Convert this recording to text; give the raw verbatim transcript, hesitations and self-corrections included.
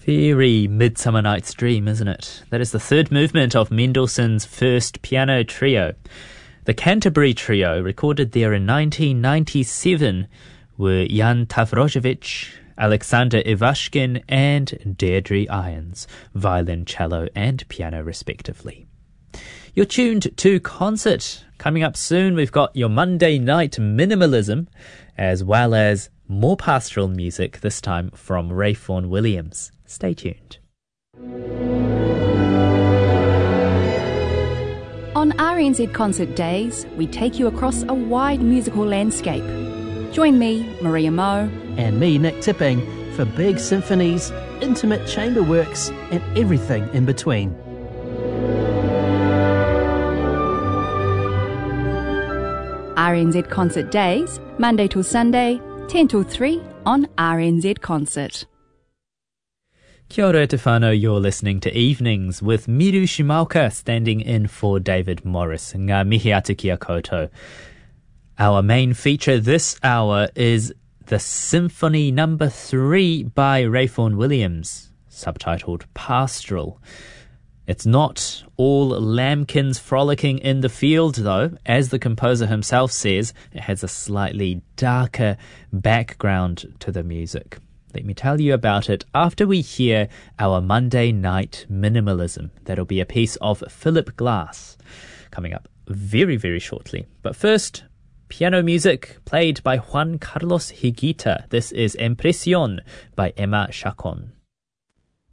Very Midsummer Night's Dream, isn't it? That is the third movement of Mendelssohn's first piano trio. The Canterbury Trio, recorded there in nineteen ninety-seven, were Jan Tavrojevic, Alexander Ivashkin and Deirdre Irons, violin, cello and piano respectively. You're tuned to Concert. Coming up soon, we've got your Monday night minimalism, as well as more pastoral music, this time from Ray Vaughan Williams. Stay tuned. On R N Z Concert Days, we take you across a wide musical landscape. Join me, Maria Moe, and me, Nick Tipping, for big symphonies, intimate chamber works, and everything in between. R N Z Concert Days, Monday till Sunday, ten till three on R N Z Concert. Kia ora te whānau, you're listening to Evenings with Miru Shimaoka standing in for David Morris. Ngā mihi atu kia koutou. Our main feature this hour is the Symphony Number three by Ray Vaughan Williams, subtitled Pastoral. It's not all lambkins frolicking in the field, though. As the composer himself says, it has a slightly darker background to the music. Let me tell you about it after we hear our Monday night minimalism. That'll be a piece of Philip Glass coming up very, very shortly. But first, piano music played by Juan Carlos Higuita. This is Impresión by Emma Chacon.